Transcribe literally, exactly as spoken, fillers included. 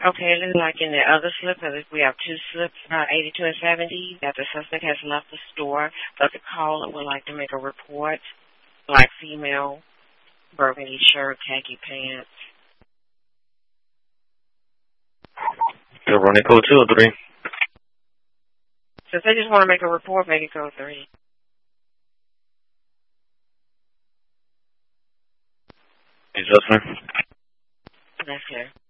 Okay, it looks like in the other slip, because we have two slips, uh, eighty-two and seventy, that the suspect has left the store, but the caller would like to make a report. Black female, burgundy shirt, khaki pants. You're running code two or three? Since they just want to make a report, make it code three. Adjustment. That's clear.